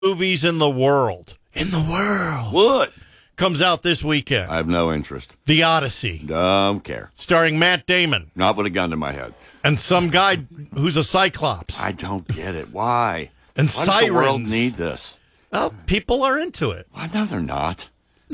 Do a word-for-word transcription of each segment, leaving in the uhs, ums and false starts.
movies in the world. In the world. What? Comes out this weekend. I have no interest. The Odyssey. Don't care. Starring Matt Damon. Not with a gun to my head. And some guy who's a Cyclops. I don't get it. Why? And Why sirens. does the world need this? Well, people are into it. Well, no, they're not.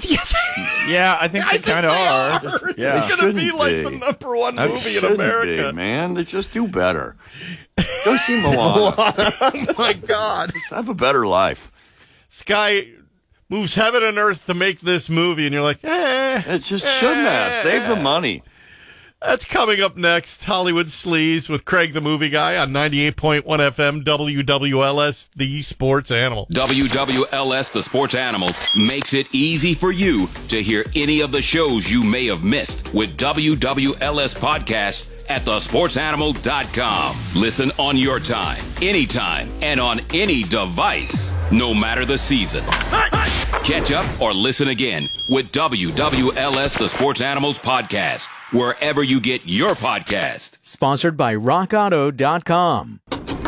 Yeah, I think they kind of are. are. Just, yeah. It's going to be Shouldn't like be. the number one That movie in shouldn't America. be, man. They just do better. Go see Moana. Oh, my God. Have a better life. Sky moves heaven and earth to make this movie, and you're like, eh. It just shouldn't have. Save the money. That's coming up next. Hollywood Sleaze with Craig the Movie Guy on ninety-eight point one F M W W L S, the Sports Animal. W W L S, the Sports Animal, makes it easy for you to hear any of the shows you may have missed with W W L S Podcasts at the sports animal dot com. Listen on your time, anytime, and on any device, no matter the season. Catch up or listen again with W W L S, the Sports Animals Podcast, wherever you get your podcast. Sponsored by rock auto dot com.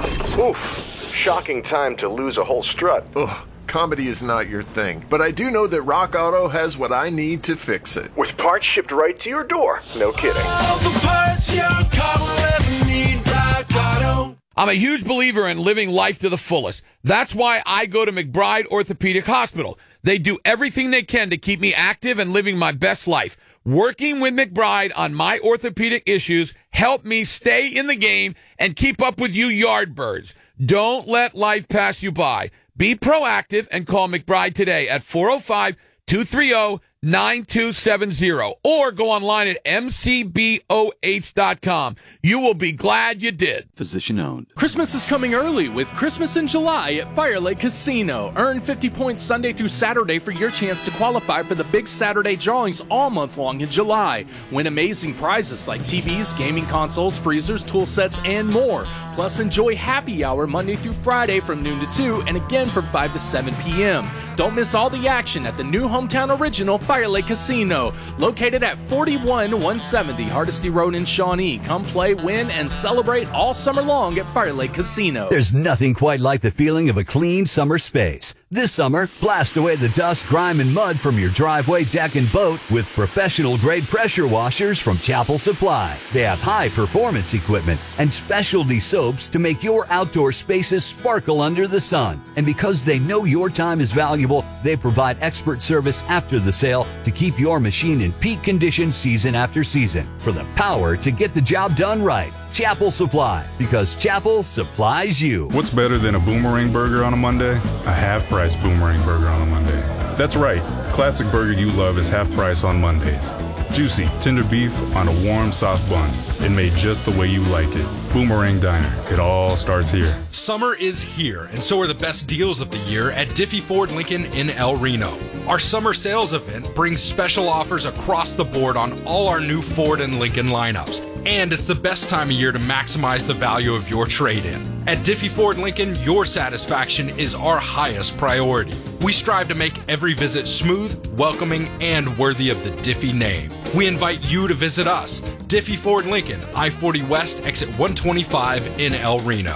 Oof, shocking time to lose a whole strut. Ugh, comedy is not your thing, but I do know that Rock Auto has what I need to fix it. With parts shipped right to your door. No kidding. All the parts your car will ever need, Rock Auto. I'm a huge believer in living life to the fullest. That's why I go to McBride Orthopedic Hospital. They do everything they can to keep me active and living my best life. Working with McBride on my orthopedic issues help me stay in the game and keep up with you yardbirds. Don't let life pass you by. Be proactive and call McBride today at four oh five, two three oh, nine two seven zero or go online at M C B O H dot com. You will be glad you did. Physician owned. Christmas is coming early with Christmas in July at Fire Lake Casino. Earn fifty points Sunday through Saturday for your chance to qualify for the big Saturday drawings all month long in July. Win amazing prizes like T Vs, gaming consoles, freezers, tool sets, and more. Plus, enjoy happy hour Monday through Friday from noon to two and again from five to seven p.m. Don't miss all the action at the new hometown original Fire Lake Casino, located at forty-one one seventy Hardesty Road in Shawnee. Come play, win, and celebrate all summer long at Fire Lake Casino. There's nothing quite like the feeling of a clean summer space. This summer, blast away the dust, grime, and mud from your driveway, deck, and boat with professional-grade pressure washers from Chapel Supply. They have high-performance equipment and specialty soaps to make your outdoor spaces sparkle under the sun. And because they know your time is valuable, they provide expert service after the sale to keep your machine in peak condition season after season. For the power to get the job done right, Chapel Supply, because Chapel supplies you. What's better than a Boomerang Burger on a Monday? A half-price Boomerang Burger on a Monday. That's right, the classic burger you love is half price on Mondays. Juicy, tender beef on a warm, soft bun, and made just the way you like it. Boomerang Diner, it all starts here. Summer is here, and so are the best deals of the year at Diffie Ford Lincoln in El Reno. Our summer sales event brings special offers across the board on all our new Ford and Lincoln lineups. And it's the best time of year to maximize the value of your trade-in. At Diffie Ford Lincoln, your satisfaction is our highest priority. We strive to make every visit smooth, welcoming, and worthy of the Diffie name. We invite you to visit us, Diffie Ford Lincoln, I forty West, exit one twenty-five in El Reno.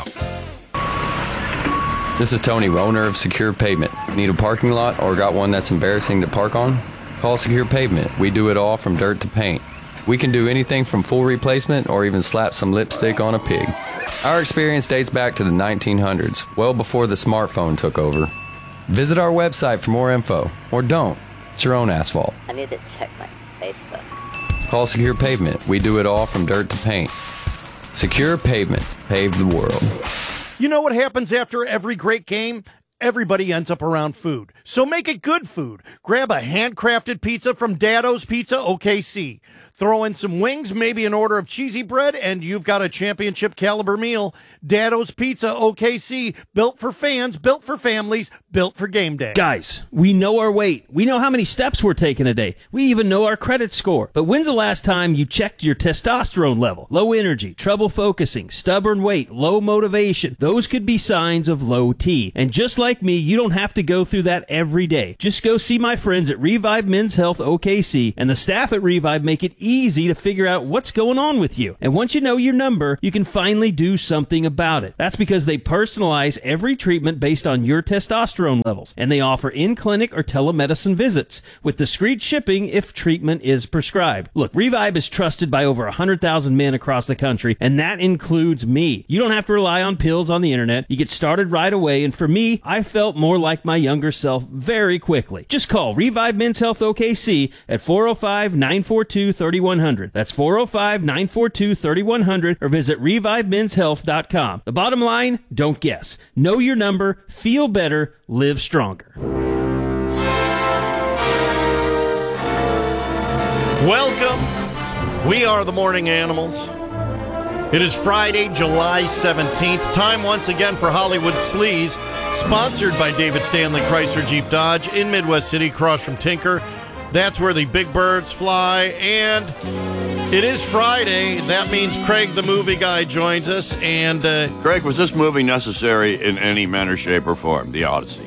This is Tony, owner of Secure Pavement. Need a parking lot or got one that's embarrassing to park on? Call Secure Pavement. We do it all from dirt to paint. We can do anything from full replacement or even slap some lipstick on a pig. Our experience dates back to the nineteen hundreds, well before the smartphone took over. Visit our website for more info, or don't. It's your own asphalt. I need to check my Facebook. Call Secure Pavement. We do it all from dirt to paint. Secure Pavement. Pave the world. You know what happens after every great game? Everybody ends up around food. So make it good food. Grab a handcrafted pizza from Daddo's Pizza O K C. Throw in some wings, maybe an order of cheesy bread, and you've got a championship caliber meal. Daddo's Pizza O K C, built for fans, built for families, built for game day. Guys, we know our weight. We know how many steps we're taking a day. We even know our credit score. But when's the last time you checked your testosterone level? Low energy, trouble focusing, stubborn weight, low motivation. Those could be signs of low T. And just like me, you don't have to go through that every day. Just go see my friends at Revive Men's Health O K C, and the staff at Revive make it easy easy to figure out what's going on with you. And once you know your number, you can finally do something about it. That's because they personalize every treatment based on your testosterone levels, and they offer in-clinic or telemedicine visits with discreet shipping if treatment is prescribed. Look, Revive is trusted by over one hundred thousand men across the country, and that includes me. You don't have to rely on pills on the internet. You get started right away, and for me, I felt more like my younger self very quickly. Just call Revive Men's Health O K C at four oh five, nine four two, three one zero zero. That's four oh five, nine four two, three one zero zero, or visit revive men's health dot com. The bottom line, don't guess. Know your number, feel better, live stronger. Welcome. We are the Morning Animals. It is Friday, July seventeenth. Time once again for Hollywood Sleaze, sponsored by David Stanley Chrysler Jeep Dodge in Midwest City, across from Tinker. That's where the big birds fly. And it is Friday. That means Craig, the movie guy, joins us. And uh, Craig, was this movie necessary in any manner, shape, or form? The Odyssey.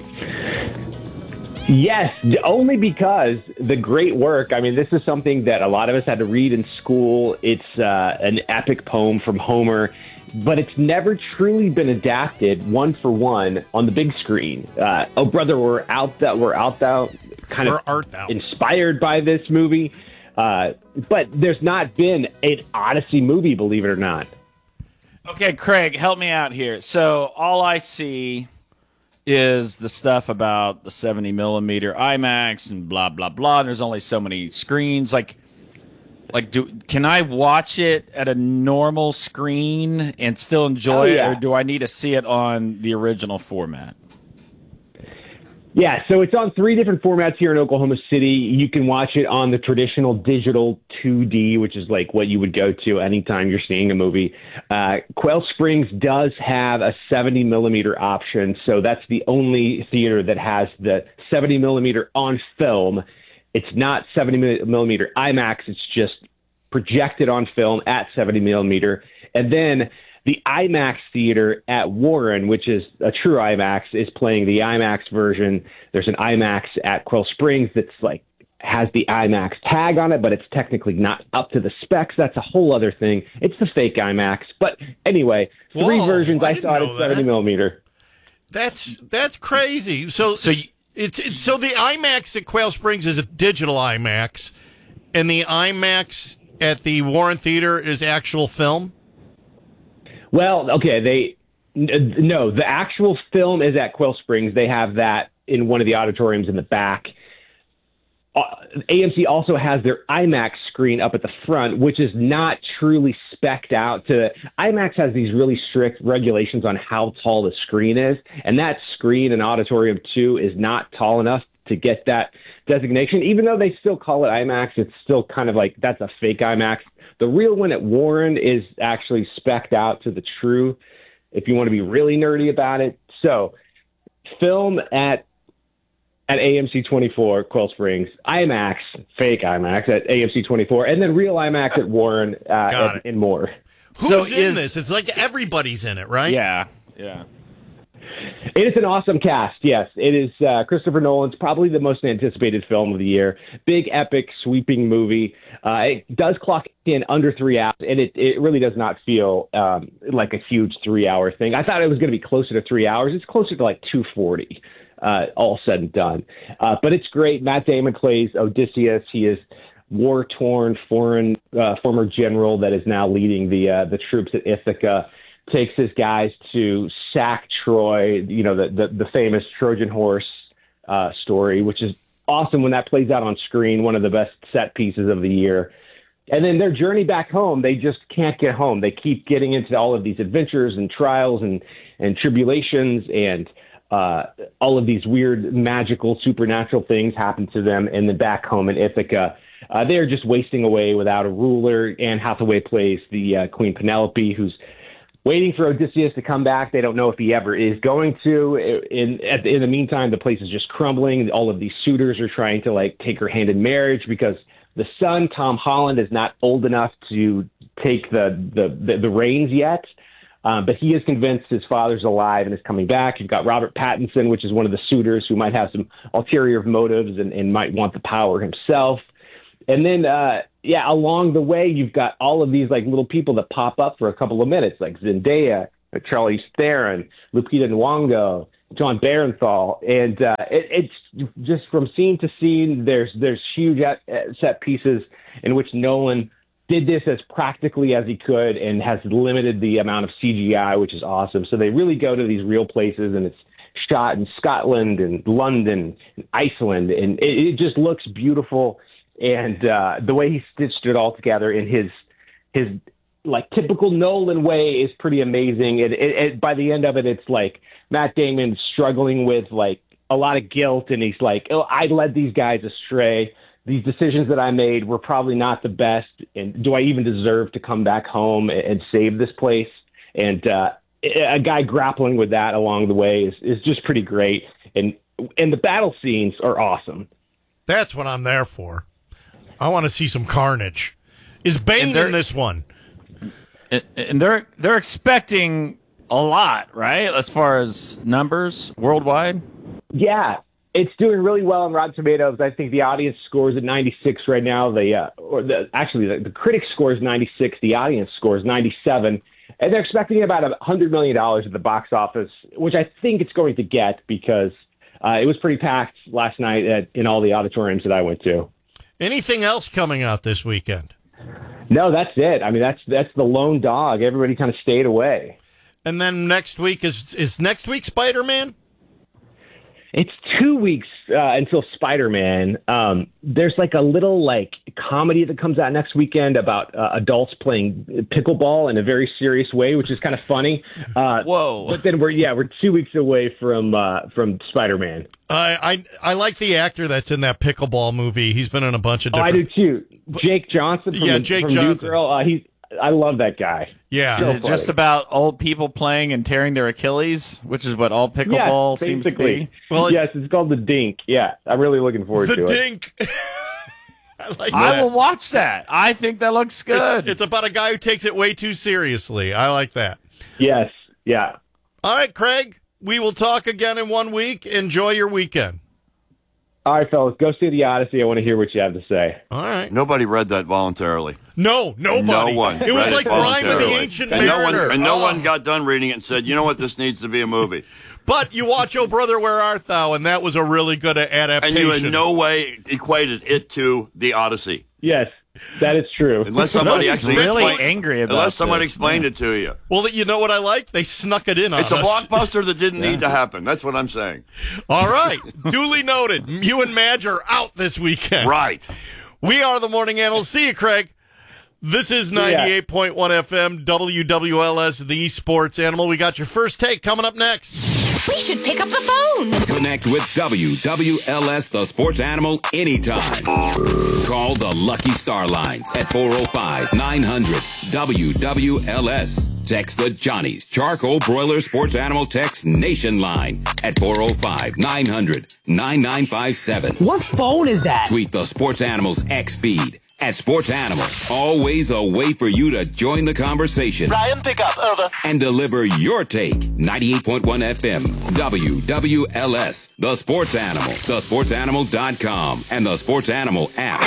Yes, only because the great work, I mean, this is something that a lot of us had to read in school. It's uh, an epic poem from Homer, but it's never truly been adapted one for one on the big screen. Uh, oh, brother, we're out that we're out thou kind We're of art thou. inspired by this movie. Uh, but there's not been an Odyssey movie, believe it or not. Okay, Craig, help me out here. So all I see is the stuff about the seventy millimeter IMAX and blah blah blah. And there's only so many screens. Like, like, do can I watch it at a normal screen and still enjoy Oh, yeah. it, or do I need to see it on the original format? Yeah, so it's on three different formats here in Oklahoma City. You can watch it on the traditional digital two D, which is like what you would go to anytime you're seeing a movie. Uh, Quail Springs does have a seventy millimeter option, so that's the only theater that has the seventy millimeter on film. It's not seventy millimeter IMAX, it's just projected on film at seventy millimeter. And then the IMAX theater at Warren, which is a true IMAX, is playing the IMAX version. There's an IMAX at Quail Springs that's like has the IMAX tag on it, but it's technically not up to the specs. That's a whole other thing. It's the fake IMAX. But anyway, three Whoa, versions. I I, didn't saw it know at that. seventy millimeter. that's that's crazy. So, So you- it's, it's so the IMAX at Quail Springs is a digital IMAX, and the IMAX at the Warren Theater is actual film. Well, okay, they n- no, the actual film is at Quail Springs. They have that in one of the auditoriums in the back. Uh, A M C also has their IMAX screen up at the front, which is not truly spec'd out to. IMAX has these really strict regulations on how tall the screen is, and that screen in Auditorium two is not tall enough to get that designation. Even though they still call it IMAX, it's still kind of like that's a fake IMAX. The real one at Warren is actually spec'd out to the true, if you want to be really nerdy about it. So, film at at A M C twenty-four, Quail Springs, IMAX, fake IMAX at A M C twenty-four, and then real IMAX at Warren uh, and, and more. Who's So in is- this? It's like everybody's in it, right? Yeah, yeah. It is an awesome cast, yes. It is uh, Christopher Nolan's probably the most anticipated film of the year. Big, epic, sweeping movie. Uh, it does clock in under three hours, and it, it really does not feel um, like a huge three-hour thing. I thought it was going to be closer to three hours. It's closer to like two forty, uh, all said and done. Uh, but it's great. Matt Damon plays Odysseus. He is war-torn foreign uh, former general that is now leading the uh, the troops at Ithaca. Takes his guys to sack Troy, you know, the, the, the famous Trojan horse uh, story, which is awesome when that plays out on screen, one of the best set pieces of the year. And then their journey back home, they just can't get home. They keep getting into all of these adventures and trials and, and tribulations, and uh, all of these weird, magical, supernatural things happen to them. And then back home in Ithaca, uh, they're just wasting away without a ruler. Anne Hathaway plays the uh, Queen Penelope, who's waiting for Odysseus to come back. They don't know if he ever is going to. In, in, in the meantime, the place is just crumbling. All of these suitors are trying to like take her hand in marriage because the son, Tom Holland, is not old enough to take the, the, the, the reins yet. Um, but he is convinced his father's alive and is coming back. You've got Robert Pattinson, which is one of the suitors who might have some ulterior motives and, and might want the power himself. And then uh, yeah, along the way, you've got all of these like little people that pop up for a couple of minutes, like Zendaya, Charlize Theron, Lupita Nyong'o, John Barenthal, and uh, it, it's just from scene to scene. There's there's huge set pieces in which Nolan did this as practically as he could and has limited the amount of C G I, which is awesome. So they really go to these real places, and it's shot in Scotland and London and Iceland, and it, it just looks beautiful. And uh, the way he stitched it all together in his his like typical Nolan way is pretty amazing. It, it, it by the end of it, it's like Matt Damon struggling with like a lot of guilt, and he's like, "Oh, I led these guys astray. These decisions that I made were probably not the best. And do I even deserve to come back home and, and save this place?" And uh, a guy grappling with that along the way is, is just pretty great. And and the battle scenes are awesome. That's what I'm there for. I want to see some carnage. Is Bane in this one? And they're they're expecting a lot, right? As far as numbers worldwide? Yeah, it's doing really well on Rotten Tomatoes. I think the audience scores at ninety-six right now. The uh, or the actually the, the critic scores ninety-six. The audience scores ninety-seven, and they're expecting about a hundred million dollars at the box office, which I think it's going to get because uh, it was pretty packed last night at, in all the auditoriums that I went to. Anything else coming out this weekend? No, that's it. I mean, that's that's the lone dog. Everybody kind of stayed away. And then next week is is next week Spider-Man? It's two weeks uh, until Spider-Man. Um, there's like a little like comedy that comes out next weekend about uh, adults playing pickleball in a very serious way, which is kind of funny. Uh, Whoa! But then we're yeah we're two weeks away from uh, from Spider-Man. I, I I like the actor that's in that pickleball movie. He's been in a bunch of different. Oh, I do too. Jake Johnson. From yeah, the, Jake from Johnson. Girl. Uh, he's I love that guy. Yeah, is it just about old people playing and tearing their Achilles, which is what all pickleball yeah, seems to be. Well, it's, yes, it's called the Dink. Yeah, I'm really looking forward the to Dink. it. I like I that. will watch that. I think that looks good. It's, it's about a guy who takes it way too seriously. I like that. Yes. Yeah. All right, Craig. We will talk again in one week. Enjoy your weekend. All right, fellas, go see The Odyssey. I want to hear what you have to say. All right. Nobody read that voluntarily. No, nobody. No one. It was read like Rime of the Ancient and Mariner. No one, and no oh. one got done reading it and said, you know what, this needs to be a movie. But you watch Oh Brother, Where Art Thou, and that was a really good adaptation. And you in no way equated it to The Odyssey. Yes, that is true. Unless somebody actually really explained, angry about Unless somebody this, explained man. it to you. Well, you know what I like? They snuck it in on It's a us. blockbuster that didn't yeah. need to happen. That's what I'm saying. All right. Duly noted. You and Madge are out this weekend. Right. We are the Morning Animals. See you, Craig. This is ninety-eight point one F M, W W L S, the Sports Animal. We got your first take coming up next. We should pick up the phone. Connect with W W L S, the Sports Animal, anytime. Call the Lucky Star Lines at four oh five, nine hundred, W W L S. Text the Johnny's Charcoal Broiler Sports Animal Text Nation line at four oh five, nine hundred, nine nine five seven. What phone is that? Tweet the Sports Animals X feed at Sports Animal. Always a way for you to join the conversation. Ryan, pick up, over. And deliver your take. ninety-eight point one F M, W W L S, The Sports Animal, the sports animal dot com, and the Sports Animal app.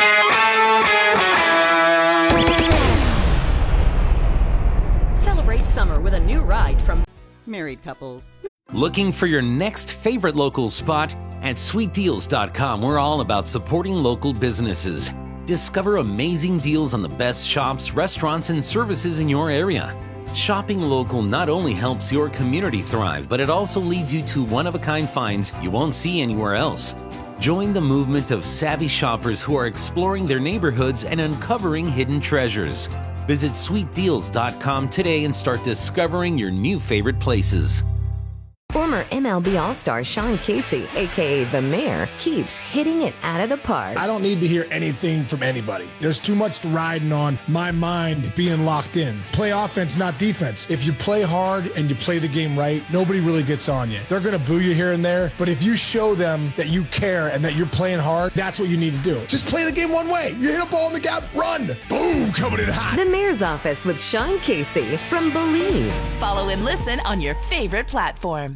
Celebrate summer with a new ride from Married Couples. Looking for your next favorite local spot? At sweet deals dot com, we're all about supporting local businesses. Discover amazing deals on the best shops, restaurants, and services in your area. Shopping local not only helps your community thrive, but it also leads you to one-of-a-kind finds you won't see anywhere else. Join the movement of savvy shoppers who are exploring their neighborhoods and uncovering hidden treasures. Visit sweet deals dot com today and start discovering your new favorite places. Former M L B All-Star Sean Casey, a k a. The Mayor, keeps hitting it out of the park. I don't need to hear anything from anybody. There's too much riding on my mind being locked in. Play offense, not defense. If you play hard and you play the game right, nobody really gets on you. They're going to boo you here and there, but if you show them that you care and that you're playing hard, that's what you need to do. Just play the game one way. You hit a ball in the gap, run. Boom, coming in hot. The Mayor's Office with Sean Casey from Believe. Follow and listen on your favorite platform.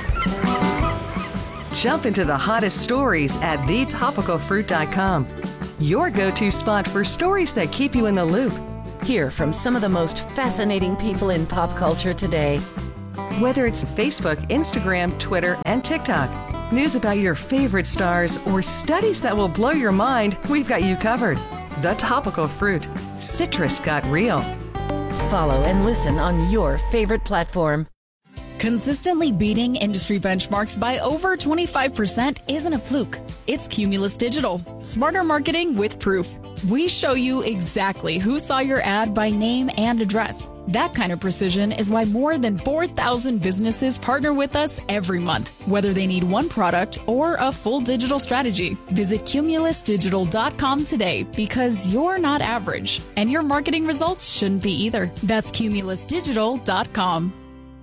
Jump into the hottest stories at the topical fruit dot com. your go-to spot for stories that keep you in the loop. Hear from some of the most fascinating people in pop culture today. Whether it's Facebook, Instagram, Twitter, and TikTok, news about your favorite stars, or studies that will blow your mind, we've got you covered. The Topical Fruit. Citrus got real. Follow and listen on your favorite platform. Consistently beating industry benchmarks by over twenty-five percent isn't a fluke. It's Cumulus Digital. Smarter marketing with proof. We show you exactly who saw your ad by name and address. That kind of precision is why more than four thousand businesses partner with us every month, whether they need one product or a full digital strategy. Visit cumulus digital dot com today because you're not average, and your marketing results shouldn't be either. That's cumulus digital dot com.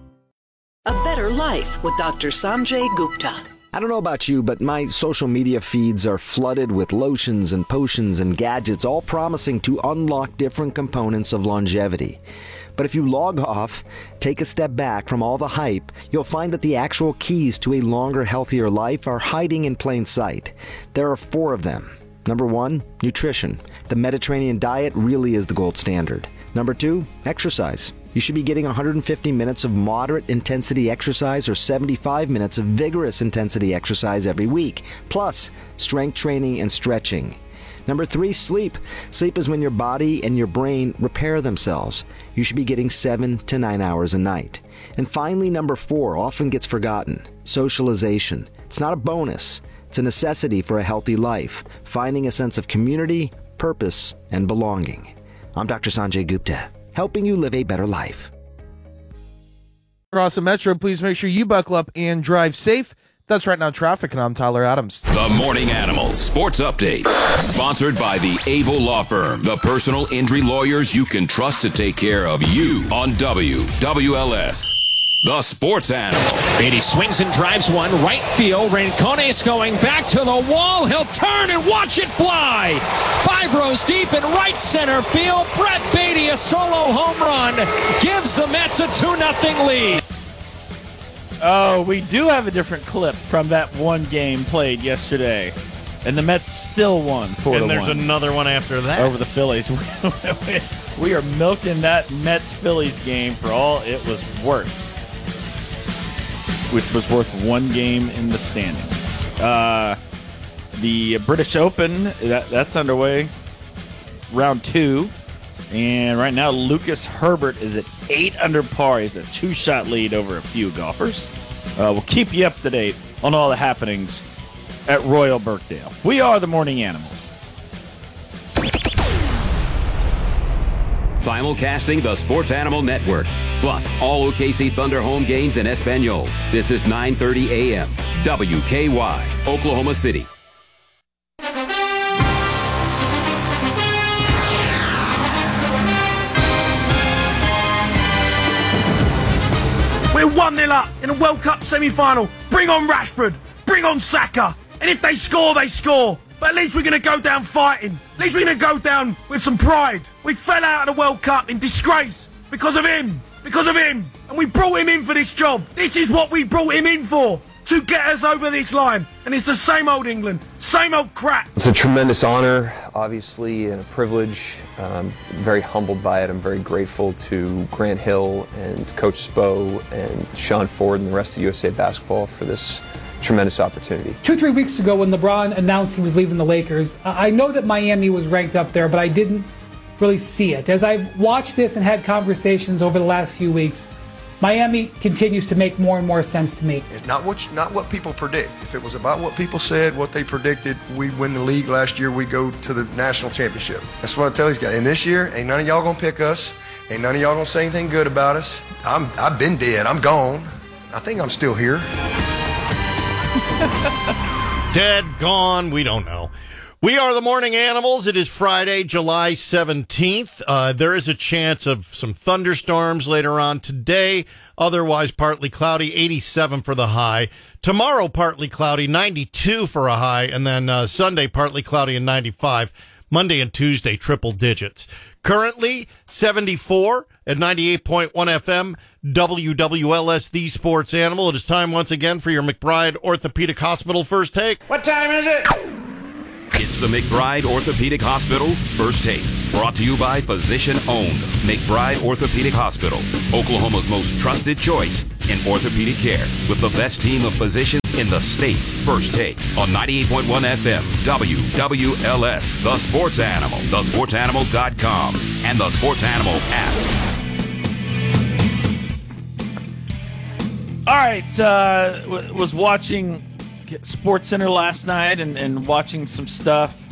A Better Life with Doctor Sanjay Gupta. I don't know about you, but my social media feeds are flooded with lotions and potions and gadgets, all promising to unlock different components of longevity. But if you log off, take a step back from all the hype, you'll find that the actual keys to a longer, healthier life are hiding in plain sight. There are four of them. Number one, nutrition. The Mediterranean diet really is the gold standard. Number two, exercise. You should be getting one hundred fifty minutes of moderate intensity exercise or seventy-five minutes of vigorous intensity exercise every week, plus strength training and stretching. Number three, sleep. Sleep is when your body and your brain repair themselves. You should be getting seven to nine hours a night. And finally, number four, often gets forgotten, socialization. It's not a bonus. It's a necessity for a healthy life, finding a sense of community, purpose, and belonging. I'm Doctor Sanjay Gupta, helping you live a better life. Across the metro, please make sure you buckle up and drive safe. That's Right Now Traffic, and I'm Tyler Adams. The Morning Animals Sports Update, sponsored by the Able Law Firm, the personal injury lawyers you can trust to take care of you on W W L S. The Sports Animal. Beatty swings and drives one right field. Rincones going back to the wall. He'll turn and watch it fly. Five rows deep in right center field. Brett Beatty, a solo home run, gives the Mets a two nothing lead. Oh, we do have a different clip from that one game played yesterday. And the Mets still won four to one. And there's another one after that. Over the Phillies. We are milking that Mets-Phillies game for all it was worth, which was worth one game in the standings. Uh, the British Open, that, that's underway, round two. And right now, Lucas Herbert is at eight under par. He's a two-shot lead over a few golfers. Uh, we'll keep you up to date on all the happenings at Royal Birkdale. We are the Morning Animals. Simulcasting the Sports Animal Network, plus all O K C Thunder home games in Espanol. This is nine thirty a.m. W K Y, Oklahoma City. We're one nil up in a World Cup semi-final. Bring on Rashford. Bring on Saka. And if they score, they score. But at least we're going to go down fighting. At least we're going to go down with some pride. We fell out of the World Cup in disgrace because of him. Because of him. And we brought him in for this job. This is what we brought him in for. To get us over this line. And it's the same old England. Same old crap. It's a tremendous honor, obviously, and a privilege. Um, very humbled by it. I'm very grateful to Grant Hill and Coach Spo and Sean Ford and the rest of U S A Basketball for this tremendous opportunity. Two, three weeks ago when LeBron announced he was leaving the Lakers, I know that Miami was ranked up there, but I didn't really see it. As I've watched this and had conversations over the last few weeks, Miami continues to make more and more sense to me. It's not what not what people predict. If it was about what people said, what they predicted, we'd win the league last year, we'd go to the national championship. That's what I tell these guys. And this year, ain't none of y'all gonna pick us. Ain't none of y'all gonna say anything good about us. I'm I've been dead. I'm gone. I think I'm still here. Dead, gone, we don't know. We are the Morning Animals. It is Friday, July seventeenth. Uh, there is a chance of some thunderstorms later on today. Otherwise, partly cloudy, eighty-seven for the high. Tomorrow, partly cloudy, ninety-two for a high. And then uh, Sunday, partly cloudy and ninety-five. Monday and Tuesday, triple digits. Currently, seventy-four at ninety-eight point one F M, W W L S, the Sports Animal. It is time once again for your McBride Orthopedic Hospital First Take. What time is it? It's the McBride Orthopedic Hospital First Take. Brought to you by Physician Owned McBride Orthopedic Hospital, Oklahoma's most trusted choice in orthopedic care, with the best team of physicians in the state. First Take on ninety-eight point one F M, W W L S, The Sports Animal, the sports animal dot com, and the Sports Animal app. All right, uh, w- was watching Sports Center last night and, and watching some stuff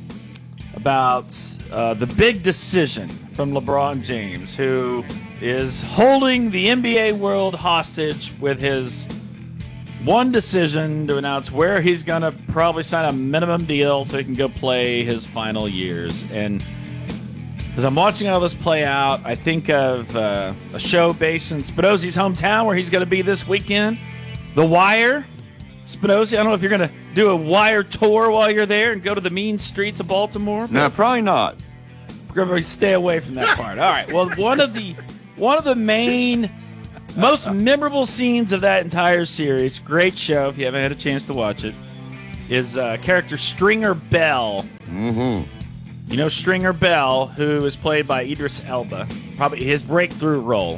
about uh, the big decision from LeBron James, who is holding the N B A world hostage with his one decision to announce where he's going to probably sign a minimum deal so he can go play his final years. And as I'm watching all this play out, I think of uh, a show based in Spinozzi's hometown where he's going to be this weekend, The Wire. Spinozzi, I don't know if you're going to do a Wire tour while you're there and go to the mean streets of Baltimore. No, probably not. We're going to stay away from that part. All right. Well, one of the one of the main, most memorable scenes of that entire series, great show if you haven't had a chance to watch it, is uh, character Stringer Bell. Mm-hmm. You know Stringer Bell, who is played by Idris Elba, probably his breakthrough role.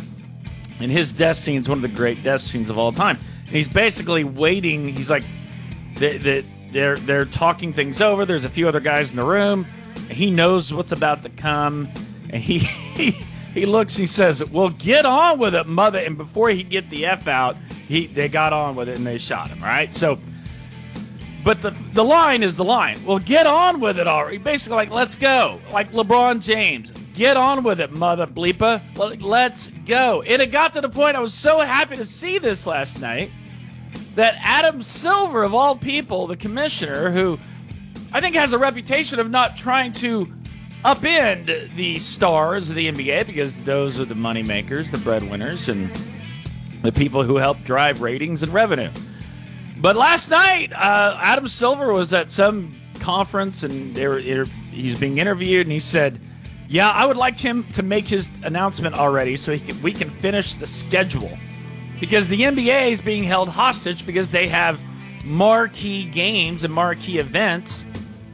And his death scene is one of the great death scenes of all time. And he's basically waiting. He's like, they, they, they're they're talking things over. There's a few other guys in the room. He knows what's about to come, and he he, he looks. And he says, "Well, get on with it, mother." And before he get the f out, he they got on with it and they shot him. Right. So, but the the line is the line. Well, get on with it already. Basically, like, let's go. Like LeBron James. Get on with it, mother bleepa. Let's go. And it got to the point I was so happy to see this last night that Adam Silver, of all people, the commissioner, who I think has a reputation of not trying to upend the stars of the N B A because those are the moneymakers, the breadwinners, and the people who help drive ratings and revenue. But last night, uh, Adam Silver was at some conference and they were, he's being interviewed, and he said, yeah, I would like him to make his announcement already so he can, we can finish the schedule. Because the N B A is being held hostage because they have marquee games and marquee events.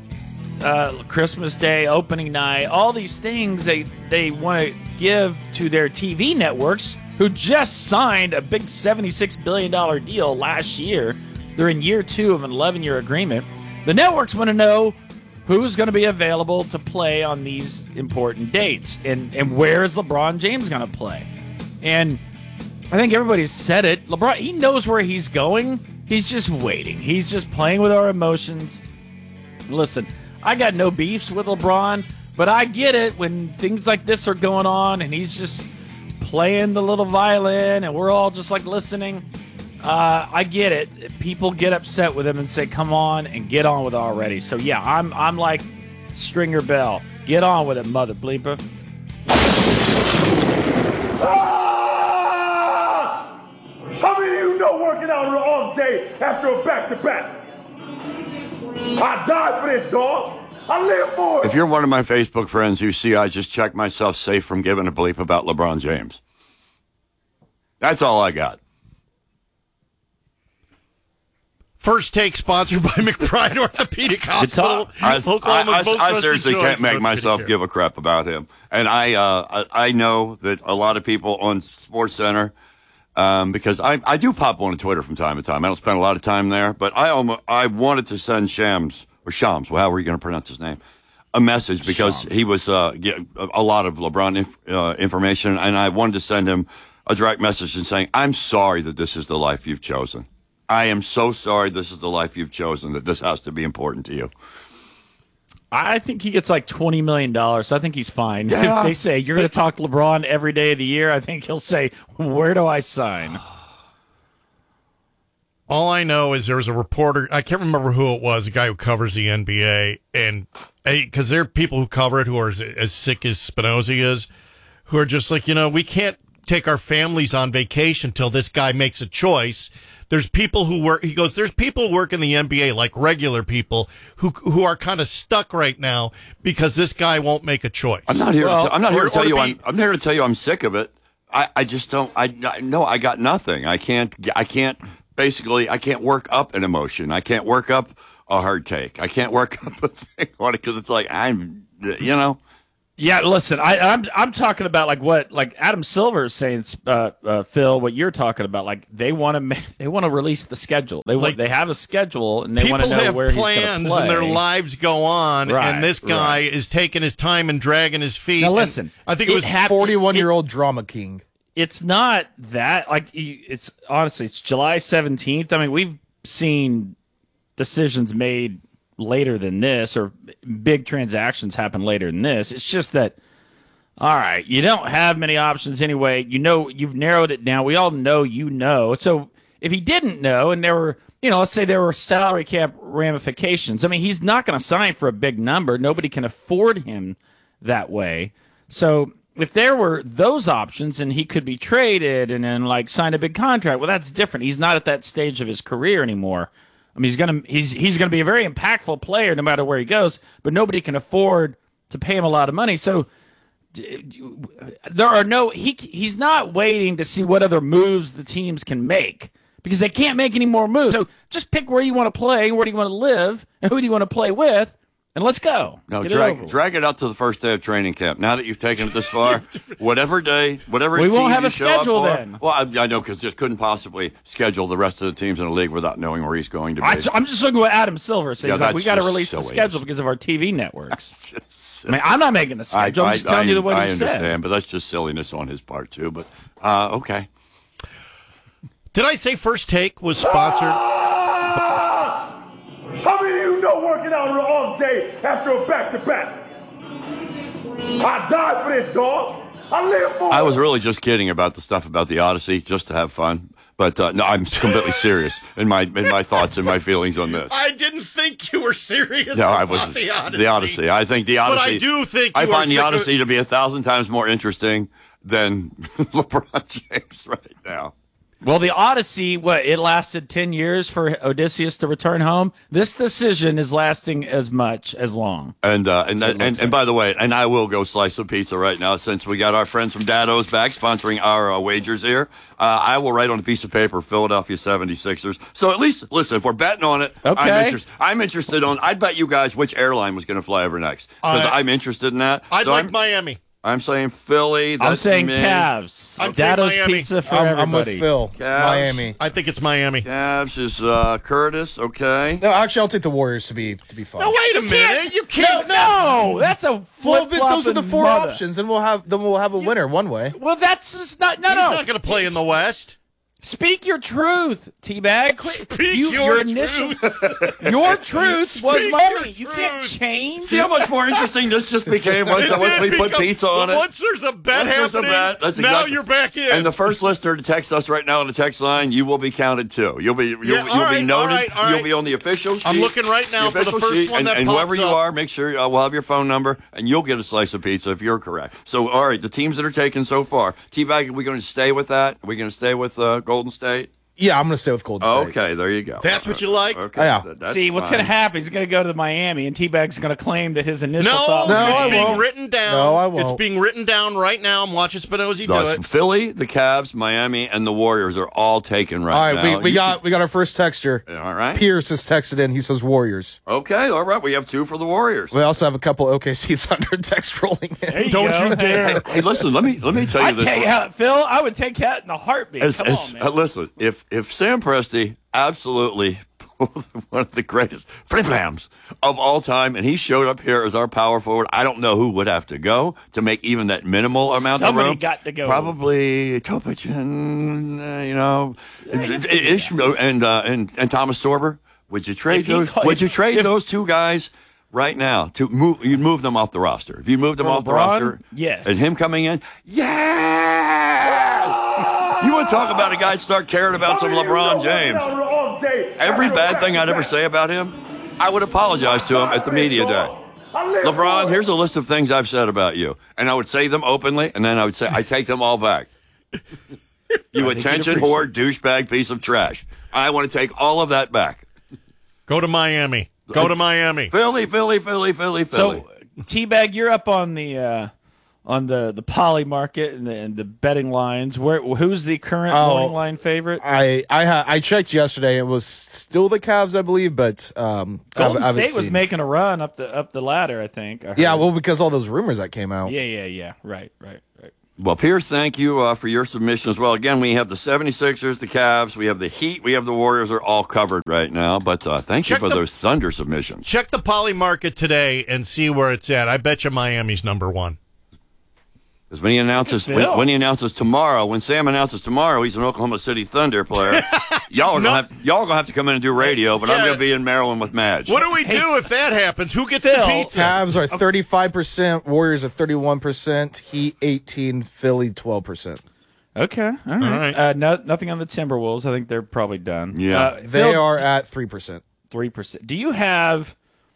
Uh, Christmas Day, opening night, all these things they, they want to give to their T V networks who just signed a big seventy-six billion dollars deal last year. They're in year two of an eleven-year agreement. The networks want to know who's going to be available to play on these important dates, and, and where is LeBron James going to play? And I think everybody's said it. LeBron, he knows where he's going. He's just waiting. He's just playing with our emotions. Listen, I got no beefs with LeBron, but I get it when things like this are going on and he's just playing the little violin and we're all just like listening. Uh, I get it. People get upset with him and say, come on and get on with it already. So, yeah, I'm I'm like Stringer Bell. Get on with it, mother bleeper. Ah! How many of you know working out on an off day after a back-to-back? I died for this, dog. I live for it. If you're one of my Facebook friends, you see I just checked myself safe from giving a bleep about LeBron James. That's all I got. First Take, sponsored by McBride Orthopedic Hospital. I, I, Oklahoma's most I, I trusted seriously choice can't make in myself orthopedic give a crap about him. And I, uh, I, I know that a lot of people on Sports Center, um, because I, I do pop on Twitter from time to time. I don't spend a lot of time there, but I almost, I wanted to send Shams, or Shams, well, how are you going to pronounce his name, a message because Shams. he was uh, get a lot of LeBron inf- uh, information, and I wanted to send him a direct message and saying, I'm sorry that this is the life you've chosen. I am so sorry this is the life you've chosen, that this has to be important to you. I think he gets like twenty million dollars, so I think he's fine. Yeah. If they say, you're going to talk to LeBron every day of the year, I think he'll say, where do I sign? All I know is there was a reporter, I can't remember who it was, a guy who covers the N B A, and because there are people who cover it who are as, as sick as Spinozzi is, who are just like, you know, we can't take our families on vacation till this guy makes a choice. There's people who work, he goes, there's people who work in the N B A, like regular people, who who are kind of stuck right now because this guy won't make a choice. I'm not here, well, to, I'm not here or, to tell you, be, I'm, I'm here to tell you I'm sick of it. I, I just don't, I, no, I got nothing. I can't, I can't, basically, I can't work up an emotion. I can't work up a hard take. I can't work up a thing on it because it's like I'm, you know. Yeah, listen, I, I'm I'm talking about like what like Adam Silver is saying, uh, uh, Phil. What you're talking about, like they want to they want to release the schedule. They want Like, they have a schedule and they want to know People where have he's gonna plans play. and their lives go on, Right, and this guy right. is taking his time and dragging his feet. Now and listen, I think it, it was hap- forty-one-year-old drama king. It's not that like you- it's honestly it's July seventeenth. I mean, we've seen decisions made later than this, or big transactions happen later than this. It's just that. All right, you don't have many options anyway. You know, you've narrowed it down. We all know you know. So if he didn't know, and there were, you know, let's say there were salary cap ramifications. I mean, he's not going to sign for a big number. Nobody can afford him that way. So if there were those options and he could be traded and then like sign a big contract, well, that's different. He's not at that stage of his career anymore. I mean, he's gonna he's he's gonna be a very impactful player no matter where he goes, but nobody can afford to pay him a lot of money. So. There are no he he's not waiting to see what other moves the teams can make because they can't make any more moves. So just pick where you want to play, where do you want to live, and who do you want to play with, and let's go. No, Get it drag over with. drag it out to the first day of training camp. Now that you've taken it this far, whatever day, whatever We team won't have you a show up schedule for- then. Well, I, I know because just couldn't possibly schedule the rest of the teams in the league without knowing where he's going to be. I, I'm just looking at what Adam Silver says. Yeah, He's like, that's we got to just release the silly. schedule because of our T V networks. I mean, I'm not making the I, schedule. I'm I- just telling I- you the way I he understand, said. but that's just silliness on his part too. But uh, okay. Did I say First Take was sponsored? How many of you know working out on an off day after a back-to-back? I died for this, dog. I live for I it. was really just kidding about the stuff about the Odyssey, just to have fun. But uh, no, I'm completely serious in my in my thoughts and my feelings on this. I didn't think you were serious No, I about was the Odyssey. the Odyssey. I think the But Odyssey. I do think I you are find the sick of- Odyssey to be a thousand times more interesting than LeBron James right now. Well, the Odyssey, what, it lasted ten years for Odysseus to return home? This decision is lasting as much as long. And uh, and and, and, and by the way, and I will go slice some pizza right now since we got our friends from Dado's back sponsoring our uh, wagers here. Uh, I will write on a piece of paper Philadelphia seventy-sixers. So at least listen, if we're betting on it, Okay. I'm interested. I'm interested on. I'd bet you guys which airline was going to fly over next because Uh, I'm interested in that. I'd So like I'm, Miami. I'm saying Philly. I'm That's saying me. Cavs. I'm saying Dado's Miami. Pizza for I'm, I'm everybody. with Phil. Cavs. Miami. I think it's Miami. Cavs is uh, Curtis. Okay. No, actually, I'll take the Warriors to be to be fun. No, wait a minute. You can't. No, that's a Well, but those are the flip-flopping four mother. options, and we'll have then we'll have a winner one way. Well, that's just not. No, He's no. not going to play in the West. Speak your truth, Teabag. Speak you, your initial, your truth was Speak money. your You can't change. See how much more interesting this just became once, It once did we put become- pizza on it. Once there's a bet Once there's a happening, bet, that's now exactly- you're back in. And the first listener to text us right now on the text line, you will be counted too. You'll be you'll, Yeah, you'll all be right, noted. all right, all You'll right. be on the official sheet. I'm looking right now for the official first sheet, one and, that and pops whoever you up. are, make sure uh, we'll have your phone number, and you'll get a slice of pizza if you're correct. So, all right, the teams that are taken so far, T-Bag, are we going to stay with that? Are we going to stay with uh, Golden State? Yeah, I'm going to stay with Golden State. Okay, there you go. That's what you like? Okay, Yeah. that- that's See, what's fine. going to happen? He's going to go to Miami, and Teabag's going to claim that his initial No, thought. No, was I it's being won't. written down. No, I won't. It's being written down right now. I'm watching Spinozzi do Listen, it. Philly, the Cavs, Miami, and the Warriors are all taken right All right, now. we, we You- got we got our first texter. All right. Pierce has texted in. He says Warriors. Okay, all right. We have two for the Warriors. We also have a couple O K C Thunder texts rolling in. There you Don't go. you dare. Hey, listen. Let me let me tell you I'd this. take out, Phil. I would take that in a heartbeat. As- Come as- on, man. uh, listen, if if Sam Presti absolutely one of the greatest flim-flams of all time, and he showed up here as our power forward, I don't know who would have to go to make even that minimal amount Somebody of room. got to go. Probably Topic and uh, you know, Ishmael and uh, and and Thomas Sorber. Would you trade If he those? call- would you if- trade if- those two guys? Right now, to move, you'd move them off the roster. If you moved them For off the LeBron? roster, Yes. and him coming in, yeah. You want to talk about a guy start caring about some LeBron James? Every bad thing I'd ever say about him, I would apologize to him at the media day. LeBron, here's a list of things I've said about you, and I would say them openly, and then I would say I take them all back. You attention whore, douchebag, piece of trash. I want to take all of that back. Go to Miami. Go to Miami. Philly, Philly, Philly, Philly, Philly. So, Teabag, you're up on the uh, on the, the poly market and the, and the betting lines. Where who's the current Oh, morning line favorite? I I ha- I checked yesterday. It was still the Cavs, I believe, but um, Golden I haven't State was seen. making a run up the up the ladder, I think. I heard. Yeah, well, because all those rumors that came out. yeah, yeah, yeah. Right, right, right. Well, Pierce, thank you uh, for your submission as well. Again, we have the seventy-sixers, the Cavs, we have the Heat, we have the Warriors are all covered right now. But uh, thank Check you for the- those Thunder submissions. Check the poly market today and see where it's at. I bet you Miami's number one. Because when he announces Phil. when, when he announces tomorrow, when Sam announces tomorrow, he's an Oklahoma City Thunder player. y'all are No. gonna have, y'all gonna have to come in and do radio, but I'm Yeah. gonna be in Maryland with Madge. What do we do if that happens? Who gets Phil. the pizza? Cavs are thirty-five percent, Warriors are thirty-one percent, Heat eighteen, Philly twelve percent. Okay, all right. All right. Uh, no, nothing on the Timberwolves. I think they're probably done. Yeah. uh, They Phil, are at three percent. three percent. Do you have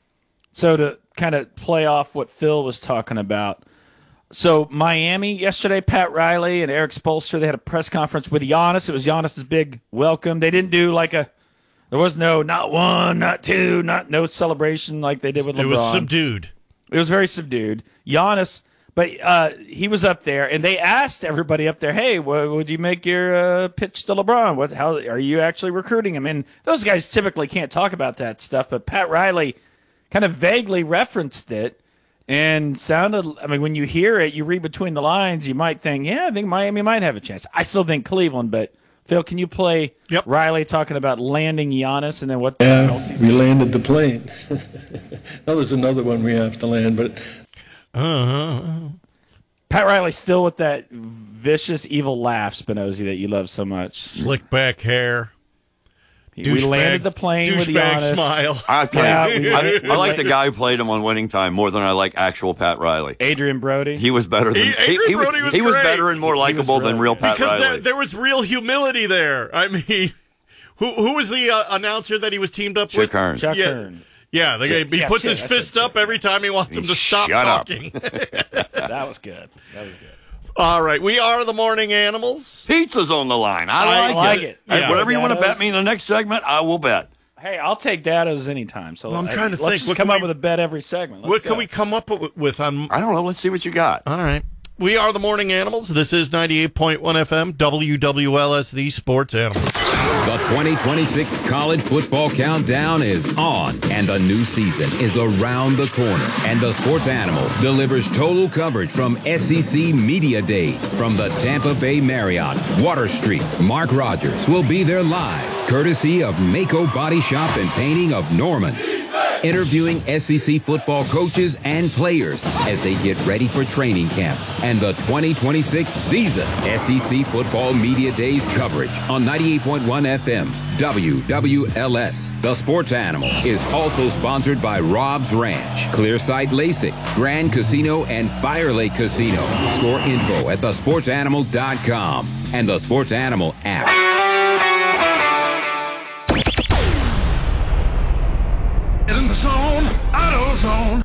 so to kind of play off what Phil was talking about? So Miami yesterday, Pat Riley and Eric Spoelstra, they had a press conference with Giannis. It was Giannis's big welcome. They didn't do like a there was no not one, not two, not no celebration like they did with LeBron. It was subdued. It was very subdued. Giannis, but uh, he was up there, and they asked everybody up there, "Hey, what, would you make your uh, pitch to LeBron? What? How are you actually recruiting him?" And those guys typically can't talk about that stuff, but Pat Riley kind of vaguely referenced it and sounded. I mean, when you hear it, you read between the lines, you might think, "Yeah, I think Miami might have a chance." I still think Cleveland, but Phil, can you play Yep. Riley talking about landing Giannis and then what Yeah, else he's we landed the plane. Now there's another one we have to land, but Uh-huh. Pat Riley still with that vicious, evil laugh, Spinozzi, that you love so much. Slick back hair. we Douchebag- landed the plane with douchebag Giannis. smile. I, tell Yeah, you, we- I, I like the guy who played him on Winning Time more than I like actual Pat Riley. Adrian Brody. He was better than He- Adrian he, he Brody was he was great. better and more likable than real Pat Because Riley. there, there was real humility there. I mean, who who was the uh, announcer that he was teamed up Chick with? Hearn. Chuck yeah. Hearn. Yeah, the guy, he Yeah, puts shit, his I fist said up every time he wants him to stop Shut up. talking. That was good. That was good. All right, we are the morning animals. Pizza's on the line. I, I like, like it. it. Hey, Yeah. whatever you want to Dados. bet me in the next segment, I will bet. Hey, I'll take Dados anytime. So Well, I'm I- trying to let's think. just What come can up we- with a bet every segment. Let's What go. can we come up with, with on? I don't know. Let's see what you got. All right. We are the morning animals. This is ninety-eight point one F M, W W L S, the sports animal. The twenty twenty-six college football countdown is on, and a new season is around the corner. And the Sports Animal delivers total coverage from S E C Media Days from the Tampa Bay Marriott, Water Street. Mark Rogers will be there live, courtesy of Mako Body Shop and Painting of Norman, interviewing S E C football coaches and players as they get ready for training camp and the twenty twenty-six season. S E C Football Media Days coverage on ninety-eight point one F M, W W L S. The Sports Animal is also sponsored by Rob's Ranch, Clearsight LASIK, Grand Casino, and Fire Lake Casino. Score info at the sports animal dot com and the Sports Animal app. Get in the zone, AutoZone.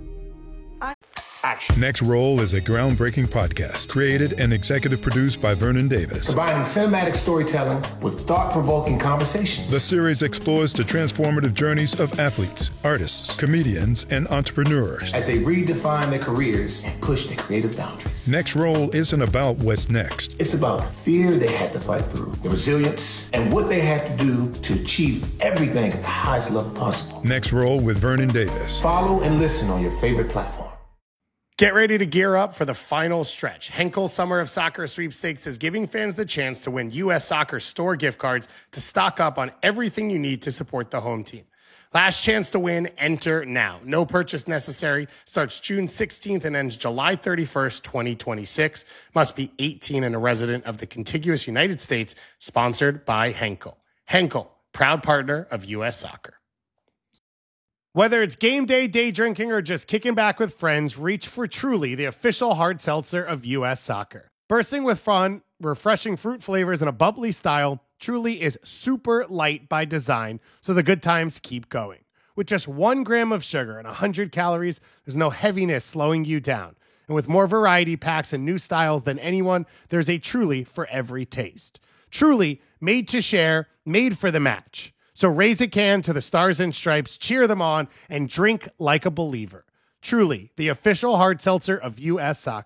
Next Roll is a groundbreaking podcast created and executive produced by Vernon Davis. Combining cinematic storytelling with thought-provoking conversations. The series explores the transformative journeys of athletes, artists, comedians, and entrepreneurs. As they redefine their careers and push their creative boundaries. Next Roll isn't about what's next. It's about the fear they had to fight through, the resilience, and what they had to do to achieve everything at the highest level possible. Next Roll with Vernon Davis. Follow and listen on your favorite platform. Get ready to gear up for the final stretch. Henkel Summer of Soccer Sweepstakes is giving fans the chance to win U S Soccer store gift cards to stock up on everything you need to support the home team. Last chance to win, enter now. No purchase necessary. Starts June sixteenth and ends July thirty-first, twenty twenty-six. Must be eighteen and a resident of the contiguous United States. Sponsored by Henkel. Henkel, proud partner of U S Soccer. Whether it's game day, day drinking, or just kicking back with friends, reach for Truly, the official hard seltzer of U S Soccer. Bursting with fun, refreshing fruit flavors, and a bubbly style, Truly is super light by design, so the good times keep going. With just one gram of sugar and one hundred calories, there's no heaviness slowing you down. And with more variety packs and new styles than anyone, there's a Truly for every taste. Truly, made to share, made for the match. So raise a can to the Stars and Stripes, cheer them on, and drink like a believer. Truly, the official hard seltzer of U S Soccer.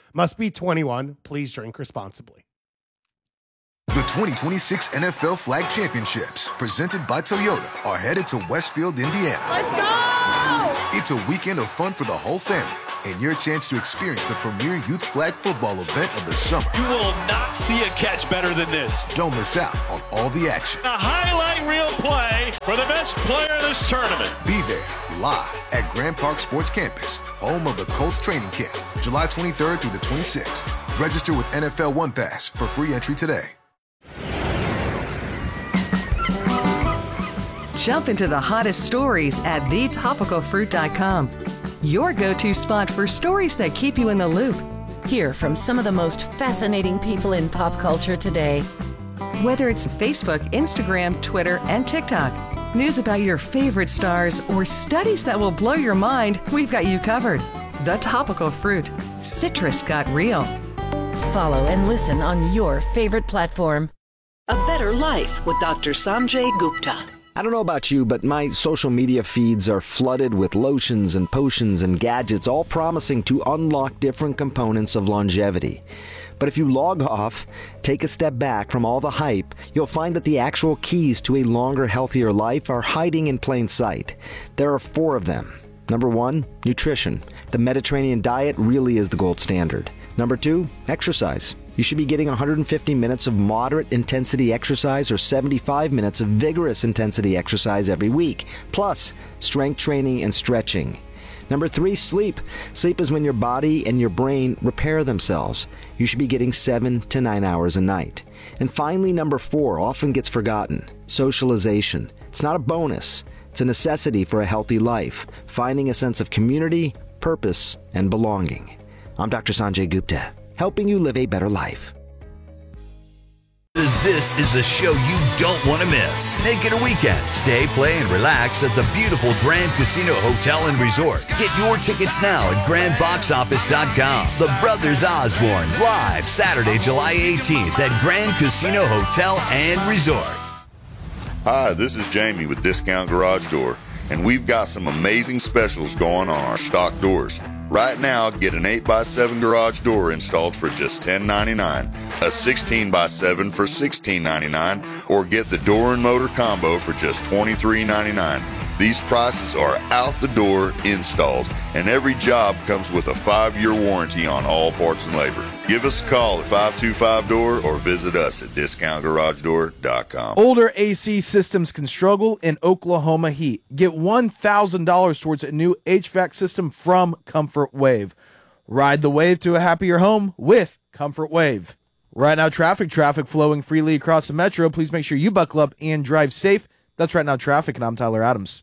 Must be twenty-one. Please drink responsibly. The twenty twenty-six N F L Flag Championships, presented by Toyota, are headed to Westfield, Indiana. Let's go! It's a weekend of fun for the whole family and your chance to experience the premier youth flag football event of the summer. You will not see a catch better than this. Don't miss out on all the action. A highlight reel play for the best player of this tournament. Be there live at Grand Park Sports Campus, home of the Colts training camp, July twenty-third through the twenty-sixth. Register with N F L One Pass for free entry today. Jump into the hottest stories at the topical fruit dot com. Your go-to spot for stories that keep you in the loop. Hear from some of the most fascinating people in pop culture today. Whether it's Facebook, Instagram, Twitter, and TikTok, news about your favorite stars, or studies that will blow your mind, we've got you covered. The Topical Fruit. Citrus got real. Follow and listen on your favorite platform. A Better Life with Doctor Sanjay Gupta. I don't know about you, but my social media feeds are flooded with lotions and potions and gadgets, all promising to unlock different components of longevity. But if you log off, take a step back from all the hype, you'll find that the actual keys to a longer, healthier life are hiding in plain sight. There are four of them. Number one, nutrition. The Mediterranean diet really is the gold standard. Number two, exercise. You should be getting one hundred fifty minutes of moderate intensity exercise or seventy-five minutes of vigorous intensity exercise every week, plus strength training and stretching. Number three, sleep. Sleep is when your body and your brain repair themselves. You should be getting seven to nine hours a night. And finally, number four, often gets forgotten, socialization. It's not a bonus. It's a necessity for a healthy life, finding a sense of community, purpose, and belonging. I'm Doctor Sanjay Gupta, helping you live a better life. This is a show you don't want to miss. Make it a weekend. Stay, play, and relax at the beautiful Grand Casino Hotel and Resort. Get your tickets now at grand box office dot com. The Brothers Osborne, live Saturday, July eighteenth at Grand Casino Hotel and Resort. Hi, this is Jamie with Discount Garage Door, and we've got some amazing specials going on our stock doors. Right now, get an eight by seven garage door installed for just ten ninety-nine, a sixteen by seven for sixteen ninety-nine, or get the door and motor combo for just twenty-three ninety-nine. These prices are out the door installed, and every job comes with a five-year warranty on all parts and labor. Give us a call at five two five door or visit us at discount garage door dot com. Older A C systems can struggle in Oklahoma heat. Get one thousand dollars towards a new H V A C system from Comfort Wave. Ride the wave to a happier home with Comfort Wave. Right now, traffic, traffic flowing freely across the metro. Please make sure you buckle up and drive safe. That's Right Now Traffic, and I'm Tyler Adams.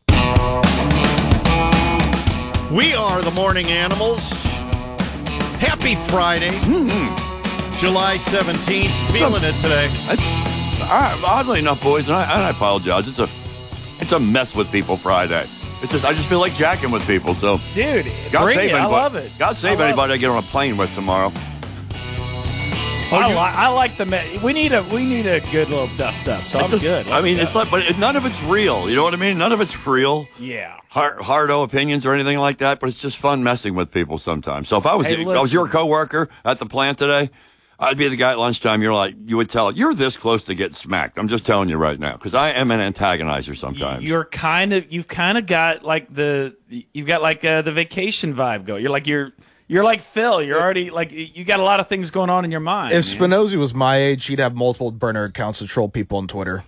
We are the Morning Animals. Happy Friday. Mm-hmm. July seventeenth. Feeling it today. It's, uh, oddly enough, boys, and I, and I apologize, it's a it's a mess with people Friday. It's just I just feel like jacking with people. So, dude, God bring save it. anybody, I love it. God save I anybody I get on a plane with tomorrow. Oh, I, li- I like the. Me- we need a we need a good little dust up. So I'm just, good. Let's I mean, go. it's like, but it, none of it's real. You know what I mean? None of it's real. Yeah. Hard, hardo opinions or anything like that. But it's just fun messing with people sometimes. So if I was, Hey, if I was your coworker at the plant today, I'd be the guy at lunchtime. You're like, you would tell, you're this close to get smacked. I'm just telling you right now because I am an antagonizer sometimes. You're kind of you've kind of got like the you've got like uh, the vacation vibe go. You're like you're. You're like Phil. You're already like you got a lot of things going on in your mind. If Spinozzi was my age, he'd have multiple burner accounts to troll people on Twitter.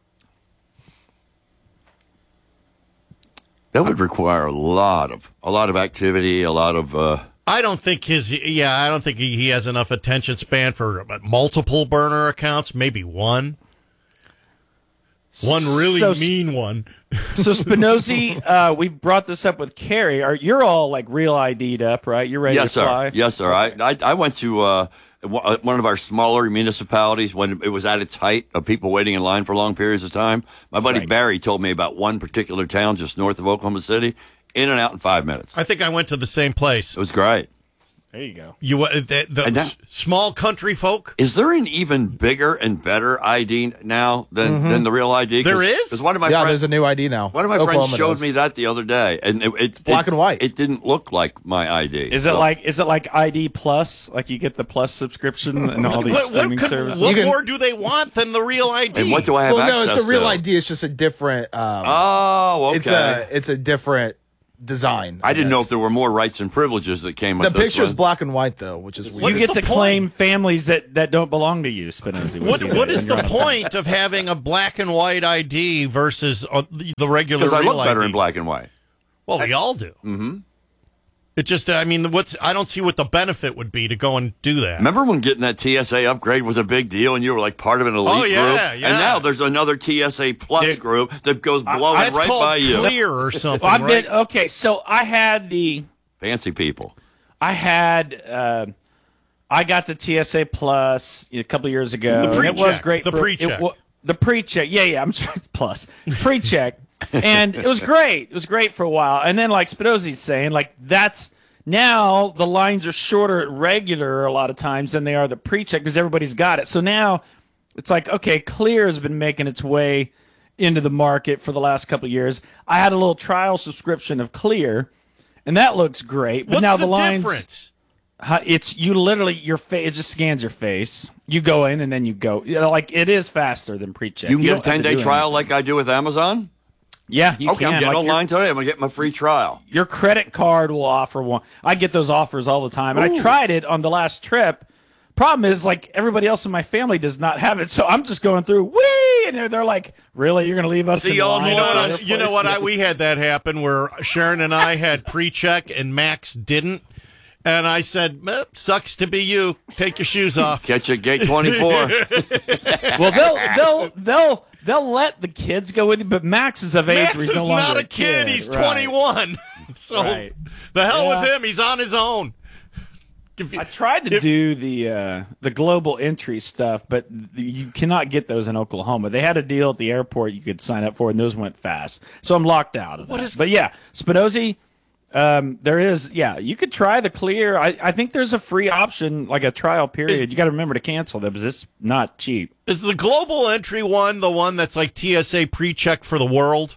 That would require a lot of a lot of activity, a lot of. Uh, I don't think his yeah. I don't think he, he has enough attention span for multiple burner accounts. Maybe one. One really So- mean one. So Spinozzi, uh, we brought this up with Carrie. Are you're all like real I D'd up, right? You're ready yes, to fly. sir. Yes, sir. I, I I went to uh, one of our smaller municipalities when it was at its height of people waiting in line for long periods of time. My buddy Right. Barry told me about one particular town just north of Oklahoma City, in and out in five minutes. I think I went to the same place. It was great. There you go. You uh, the, the And that- s- small country folk. Is there an even bigger and better I D now than, Mhm. than the real I D? There is? Because one of my yeah, friends, there's a new I D now. one of my Oklahoma friends showed does. me that the other day, and it, it's black it, and white. It didn't look like my I D. Is it like is it like I D Plus? Like you get the Plus subscription and all these What, what, streaming could- services? what You can- more do they want than the real I D? And what do I have Well, no, access it's a real to? I D. It's just a different. Um, Oh, okay. It's a it's a different design. I didn't guess. know if there were more rights and privileges that came with The this picture's one. black and white though, which is weird. You get the to point? claim families that, that don't belong to you, Spinozzi. What do what that is when the you're on- point of having a black and white I D versus uh, the the regular Because I real look better I D? in black and white. Well, we all do. Mm-hmm. It just, I mean, what's I don't see what the benefit would be to go and do that. Remember when getting that T S A upgrade was a big deal and you were like part of an elite Oh, yeah, group? yeah. And now there's another T S A Plus Dude, group that goes blowing That's right called by you. Clear or something, Well, I've right? been, okay, so I had the Fancy people. I had uh, I got the T S A Plus a couple years ago. The and it was pre-check. great. The for, pre-check. It, wa- the pre-check. Yeah, yeah. I'm sorry. Plus pre-check, and it was great. It was great for a while, and then like Spinozzi's saying, like that's now the lines are shorter at regular a lot of times than they are the pre-check because everybody's got it. So now it's like okay, Clear has been making its way into the market for the last couple of years. I had a little trial subscription of Clear. And that looks great, but What's now the, the lines. difference? Uh, it's you literally your face. It just scans your face. You go in and then you go. You know, like it is faster than pre-check. You can get a don't have to ten-day do trial anything. like I do with Amazon? Yeah, you okay, can. I'm getting Like, online today. I'm going to get my free trial. Your credit card will offer one. I get those offers all the time, and Ooh. I tried it on the last trip. Problem is, like everybody else in my family does not have it, so I'm just going through. Whee! And they're, they're like, "Really? You're going to leave us?" See in y'all line You know at what? other I, you know place?" what? I, we had that happen where Sharon and I had pre-check and Max didn't, and I said, eh, "Sucks to be you. Take your shoes off." Catch you at gate twenty-four. Well, they'll they'll they'll they'll let the kids go with you, but Max is of age Max where is he's no longer not a kid. He's Right. twenty-one. So Right. the hell Yeah. with him. He's on his own. If you- I tried to do the uh, the global entry stuff, but th- you cannot get those in Oklahoma. They had a deal at the airport you could sign up for, and those went fast. So I'm locked out of that. But yeah, Spinozzi, um, there is, yeah, you could try the Clear. I, I think there's a free option, like a trial period. You got to remember to cancel them because it's not cheap. Is the global entry one the one that's like T S A pre-check for the world?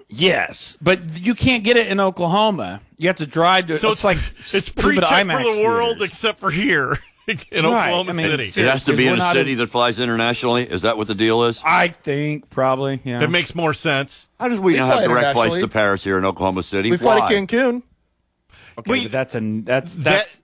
Yes, but you can't get it in Oklahoma. You have to drive to. So it's like it's stupid pre-check for IMAX the world theaters. except for here in Right. Oklahoma I mean, City. It has to Because be we're in a not city in- that flies internationally. Is that what the deal is? I think probably. Yeah. It makes more sense. How does we, We not have fly direct flights internationally. to Paris here in Oklahoma City? We fly Why? to Cancun. Okay, We- but that's an that's That- that's.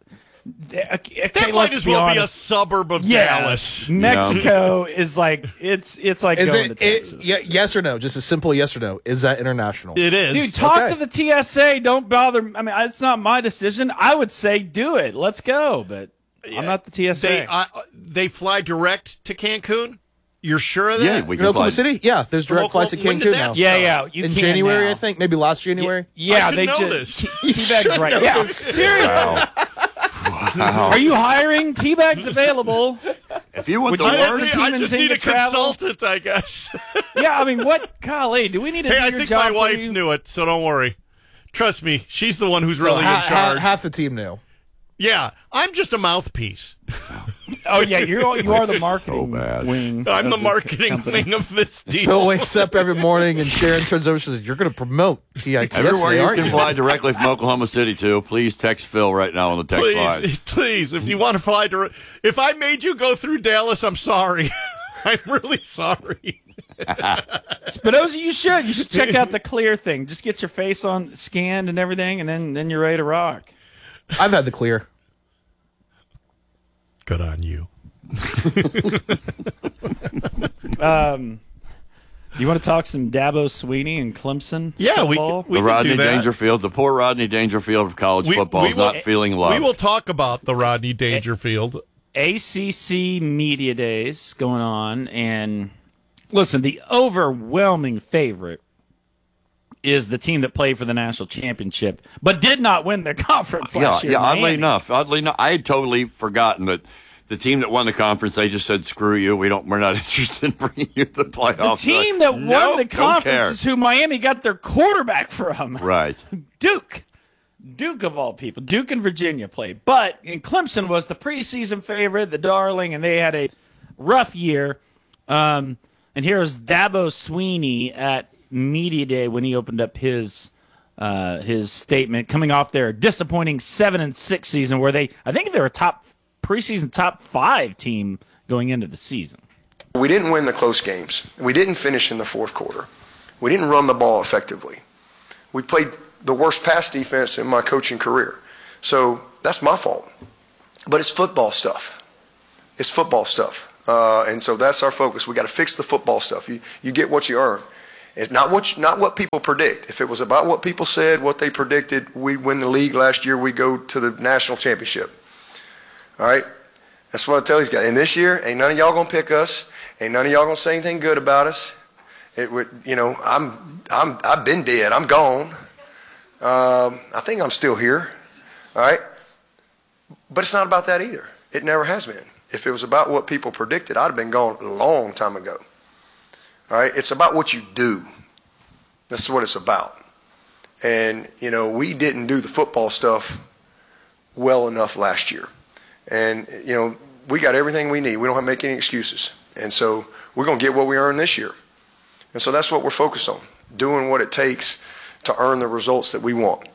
okay, That might let's as well be a honest. suburb of Yeah, Dallas. Mexico is like it's it's like Is going it, to it Texas. yeah, yes or no? Just a simple yes or no. Is that international? It is. Dude, talk Okay. to the T S A. Don't bother. I mean, it's not my decision. I would say do it. Let's go, but I'm not the T S A. They uh, they fly direct to Cancun. You're sure of that? Yeah, we In can Oklahoma fly. City? Yeah, there's direct Oklahoma- flights to when did Cancun that now. yeah, yeah. You In can January, now. I think. Maybe last January. Yeah, I should they know just this. Teabags right. know Yeah, this. seriously. Wow. Are you hiring teabags available? If you want Would the you I, work worst, team I and just team need to a travel? consultant, I guess. Yeah, I mean, what? Golly, do we need to Hey, do I your think job my for wife you? knew it, so don't worry. Trust me, she's the one who's So really ha- in ha- charge. half the team knew. Yeah, I'm just a mouthpiece. Oh yeah, you're you are the marketing bad. wing. I'm of the the marketing company. wing of this deal. Phil wakes up every morning and Sharon turns over. She says, "You're going to promote T I T S A, everywhere you aren't can you?" fly directly from Oklahoma City to, please text Phil right now on the text line. Please, please, if you want to fly direct, if I made you go through Dallas, I'm sorry. I'm really sorry. Spinozzi, you should. You should check out the Clear thing. Just get your face on scanned and everything, and then then you're ready to rock. I've had the Clear. Good on you. Um, you want to talk some Dabo Sweeney and Clemson? Yeah, we football? can, we the can Rodney do that. Dangerfield, the poor Rodney Dangerfield of college We- football we is will- not feeling loved. We will talk about the Rodney Dangerfield. A C C Media Days going on, and listen, the overwhelming favorite is the team that played for the national championship, but did not win their conference yeah, last year. yeah. Oddly Miami. enough, oddly enough, I had totally forgotten that the team that won the conference, they just said, "Screw you, we don't, we're not interested in bringing you to the playoffs." The team They're that like, won "Nope, the don't care." conference is who Miami got their quarterback from. Right. Duke. Duke of all people. Duke and Virginia played. But and Clemson was the preseason favorite, the darling, and they had a rough year. Um, and here's Dabo Swinney at Media Day when he opened up his uh, his statement, coming off their disappointing seven and six season, where they I think they were a top preseason top five team going into the season. We didn't win the close games. We didn't finish in the fourth quarter. We didn't run the ball effectively. We played the worst pass defense in my coaching career. So that's my fault. But it's football stuff. It's football stuff. Uh, and so that's our focus. We got to fix the football stuff. You you get what you earn. It's not what you, not what people predict. If it was about what people said, what they predicted, we win the league last year, we go to the national championship. All right? That's what I tell these guys. And this year, ain't none of y'all gonna pick us. Ain't none of y'all gonna say anything good about us. It would, you know, I'm I'm I've been dead. I'm gone. Um, I think I'm still here, all right? But it's not about that either. It never has been. If it was about what people predicted, I'd have been gone a long time ago, all right? It's about what you do. That's what it's about. And, you know, we didn't do the football stuff well enough last year. And, you know, we got everything we need. We don't have to make any excuses. And so we're going to get what we earn this year. And so that's what we're focused on, doing what it takes to earn the results that we want.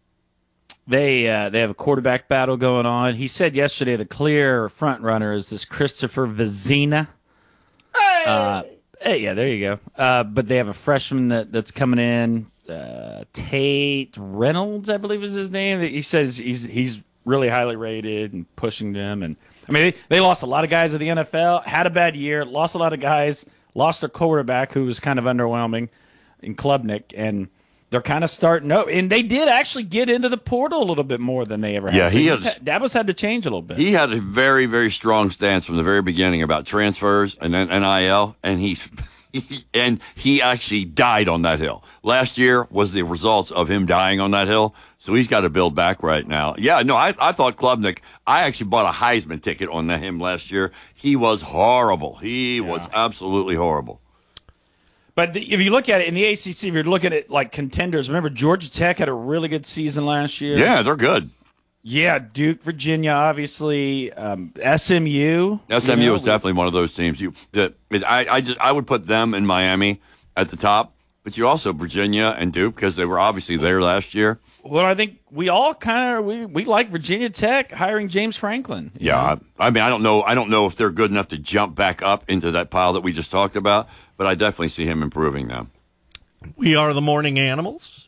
They uh, they have a quarterback battle going on. He said yesterday the clear front runner is this Christopher Vezina. Hey, uh, hey yeah, there you go. Uh, but they have a freshman that, that's coming in, uh, Tate Reynolds, I believe is his name. He says he's he's really highly rated and pushing them. And I mean, they, they lost a lot of guys to the N F L, had a bad year, lost a lot of guys, lost their quarterback who was kind of underwhelming in Klubnik, and they're kind of starting out, and they did actually get into the portal a little bit more than they ever had. Yeah, so he has. Had, Dabo's had to change a little bit. He had a very, very strong stance from the very beginning about transfers and then N I L, and he's he, and he actually died on that hill. Last year was the results of him dying on that hill, so he's got to build back right now. Yeah, no, I, I thought Klubnik. I actually bought a Heisman ticket on him last year. He was horrible. He yeah. was absolutely horrible. But the, if you look at it in the A C C, if you're looking at like contenders, remember Georgia Tech had a really good season last year. Yeah, they're good. Yeah, Duke, Virginia, obviously, um, S M U. S M U you know, is definitely one of those teams. You that I I just I would put them in Miami at the top, but you also Virginia and Duke because they were obviously there last year. Well, I think we all kind of we, we like Virginia Tech hiring James Franklin. Yeah, I, I mean I don't know I don't know if they're good enough to jump back up into that pile that we just talked about, but I definitely see him improving now. We are the morning animals.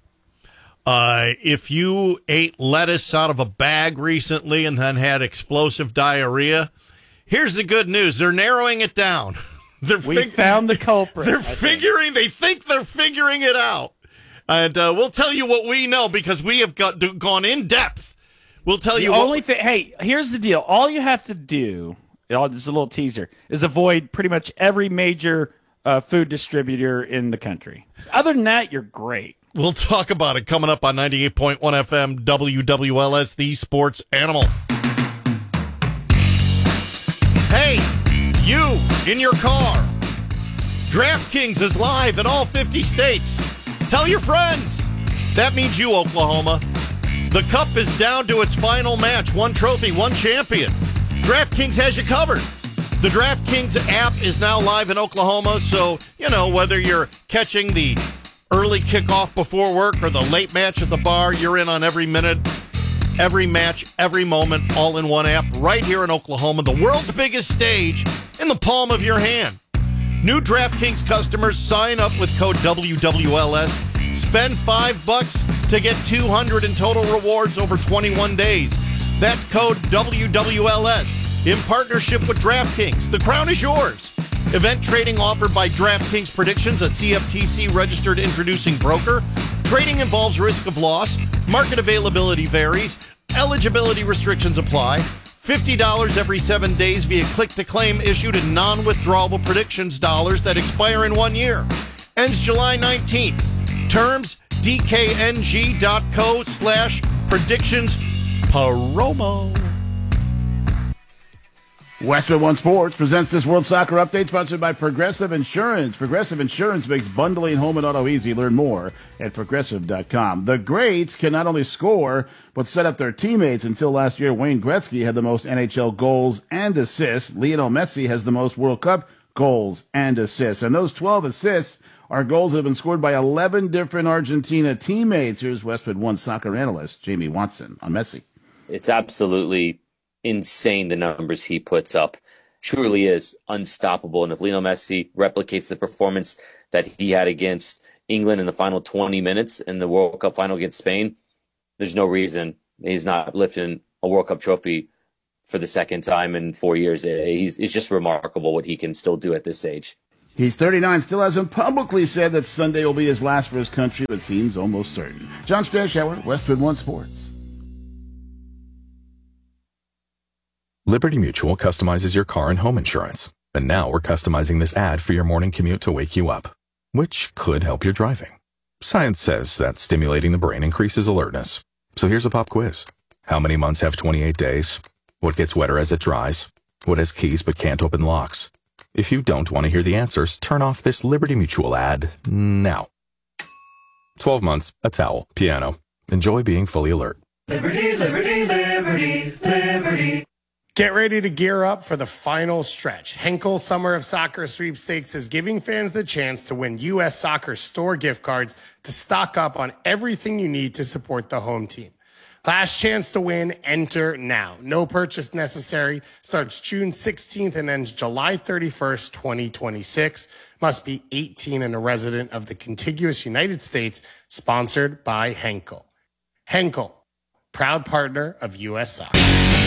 Uh, if you ate lettuce out of a bag recently and then had explosive diarrhea, here's the good news: they're narrowing it down. they're we fig- found the culprit. They're I figuring. think. They think they're figuring it out. And uh, we'll tell you what we know because we have got do, gone in depth. We'll tell the you. Only what- thing. Hey, here's the deal. All you have to do, oh, this is a little teaser, is avoid pretty much every major uh, food distributor in the country. Other than that, you're great. We'll talk about it coming up on ninety-eight point one F M W W L S, the Sports Animal. Hey, you in your car. DraftKings is live in all fifty states. Tell your friends. That means you, Oklahoma. The Cup is down to its final match. One trophy, one champion. DraftKings has you covered. The DraftKings app is now live in Oklahoma, so, you know, whether you're catching the early kickoff before work or the late match at the bar, you're in on every minute, every match, every moment, all in one app, right here in Oklahoma, the world's biggest stage in the palm of your hand. New DraftKings customers sign up with code W W L S. Spend five bucks to get two hundred in total rewards over twenty-one days. That's code W W L S in partnership with DraftKings. The crown is yours. Event trading offered by DraftKings Predictions, a C F T C-registered introducing broker. Trading involves risk of loss. Market availability varies. Eligibility restrictions apply. fifty dollars every seven days via click-to-claim issued in non-withdrawable predictions dollars that expire in one year. Ends July nineteenth. Terms, dkng.co slash predictions promo. Westwood One Sports presents this World Soccer Update, sponsored by Progressive Insurance. Progressive Insurance makes bundling home and auto easy. Learn more at progressive dot com. The greats can not only score, but set up their teammates. Until last year, Wayne Gretzky had the most N H L goals and assists. Lionel Messi has the most World Cup goals and assists. And those twelve assists are goals that have been scored by eleven different Argentina teammates. Here's Westwood One soccer analyst Jamie Watson on Messi. It's absolutely insane, the numbers he puts up. Truly is unstoppable. And if Lionel Messi replicates the performance that he had against England in the final twenty minutes in the World Cup final against Spain, there's no reason he's not lifting a World Cup trophy for the second time in four years. He's, it's just remarkable what he can still do at this age. He's thirty-nine, still hasn't publicly said that Sunday will be his last for his country, but seems almost certain. John Stanshauer, Westwood One Sports. Liberty Mutual customizes your car and home insurance. And now we're customizing this ad for your morning commute to wake you up, which could help your driving. Science says that stimulating the brain increases alertness. So here's a pop quiz. How many months have twenty-eight days? What gets wetter as it dries? What has keys but can't open locks? If you don't want to hear the answers, turn off this Liberty Mutual ad now. twelve months, a towel, piano. Enjoy being fully alert. Liberty, liberty, liberty, liberty. Get ready to gear up for the final stretch. Henkel Summer of Soccer Sweepstakes is giving fans the chance to win U S Soccer store gift cards to stock up on everything you need to support the home team. Last chance to win, enter now. No purchase necessary. Starts June sixteenth and ends July thirty-first, twenty twenty-six. Must be eighteen and a resident of the contiguous United States. Sponsored by Henkel. Henkel, proud partner of U S Soccer.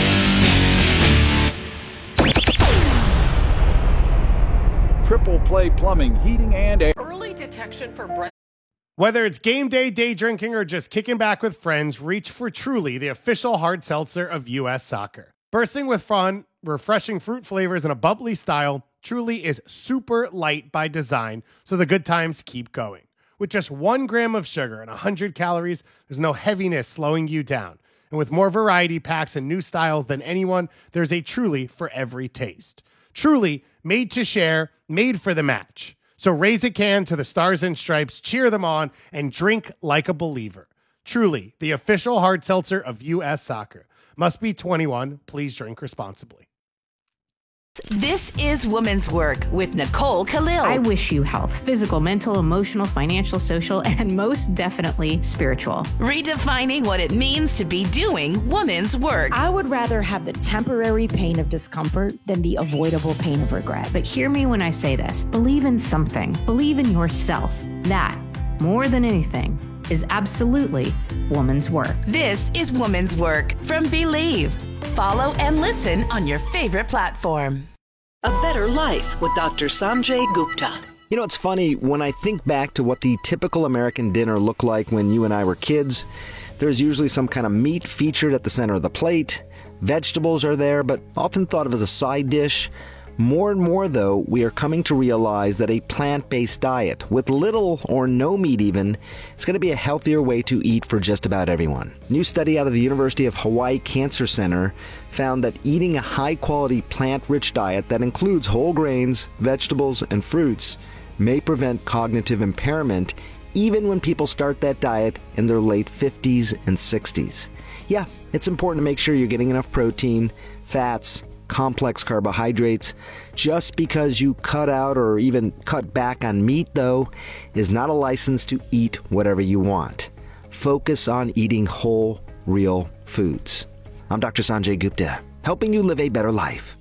Triple Play Plumbing, Heating, and Air. Early detection for breast. Whether it's game day, day drinking, or just kicking back with friends, reach for Truly, the official hard seltzer of U S Soccer. Bursting with fun, refreshing fruit flavors, and a bubbly style, Truly is super light by design, so the good times keep going. With just one gram of sugar and one hundred calories, there's no heaviness slowing you down. And with more variety packs and new styles than anyone, there's a Truly for every taste. Truly, made to share, made for the match. So raise a can to the Stars and Stripes, cheer them on, and drink like a believer. Truly, the official hard seltzer of U S Soccer. Must be twenty-one. Please drink responsibly. This is Women's Work with Nicole Khalil. I wish you health, physical, mental, emotional, financial, social, and most definitely spiritual. Redefining what it means to be doing women's work. I would rather have the temporary pain of discomfort than the avoidable pain of regret. But hear me when I say this. Believe in something. Believe in yourself. That, more than anything, is absolutely woman's work. This is Woman's Work from Believe. Follow and listen on your favorite platform. A Better Life with Doctor Sanjay Gupta. You know, it's funny, when I think back to what the typical American dinner looked like when you and I were kids, there's usually some kind of meat featured at the center of the plate. Vegetables are there, but often thought of as a side dish. More and more, though, we are coming to realize that a plant-based diet, with little or no meat even, is going to be a healthier way to eat for just about everyone. A new study out of the University of Hawaii Cancer Center found that eating a high-quality plant-rich diet that includes whole grains, vegetables, and fruits may prevent cognitive impairment even when people start that diet in their late fifties and sixties. Yeah, it's important to make sure you're getting enough protein, fats, complex carbohydrates. Just because you cut out or even cut back on meat, though, is not a license to eat whatever you want. Focus on eating whole, real foods. I'm Doctor Sanjay Gupta, helping you live a better life.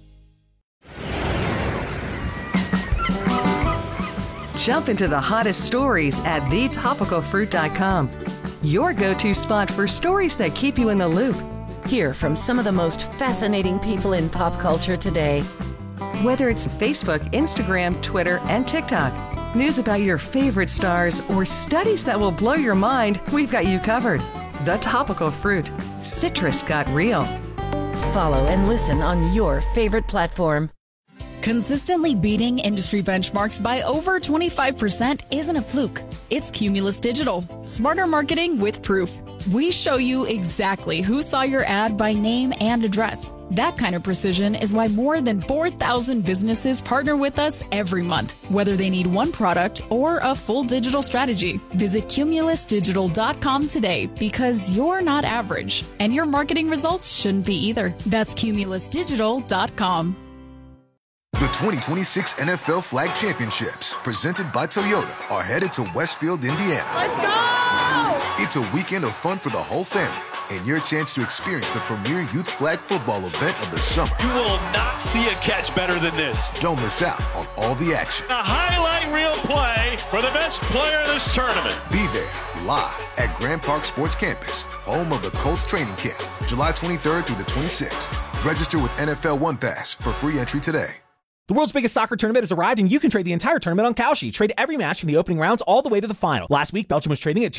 Jump into the hottest stories at the topical fruit dot com. Your go-to spot for stories that keep you in the loop. Hear from some of the most fascinating people in pop culture today. Whether it's Facebook, Instagram, Twitter, and TikTok, news about your favorite stars, or studies that will blow your mind, we've got you covered. The Topical Fruit. Citrus got real. Follow and listen on your favorite platform. Consistently beating industry benchmarks by over twenty-five percent isn't a fluke. It's Cumulus Digital. Smarter marketing with proof. We show you exactly who saw your ad by name and address. That kind of precision is why more than four thousand businesses partner with us every month, whether they need one product or a full digital strategy. Visit Cumulus Digital dot com today because you're not average, and your marketing results shouldn't be either. That's Cumulus Digital dot com. The twenty twenty-six N F L Flag Championships, presented by Toyota, are headed to Westfield, Indiana. Let's go! It's a weekend of fun for the whole family, and your chance to experience the premier youth flag football event of the summer. You will not see a catch better than this. Don't miss out on all the action. A highlight reel play for the best player in this tournament. Be there, live at Grand Park Sports Campus, home of the Colts training camp, July twenty-third through the twenty-sixth. Register with N F L One Pass for free entry today. The world's biggest soccer tournament has arrived, and you can trade the entire tournament on Kalshi. Trade every match from the opening rounds all the way to the final. Last week, Belgium was trading at